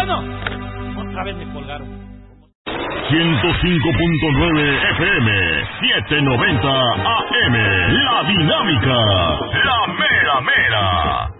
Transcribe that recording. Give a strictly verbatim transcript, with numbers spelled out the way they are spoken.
Bueno, otra vez me colgaron. ciento cinco punto nueve F M, setecientos noventa A M, La Dinámica, la mera mera.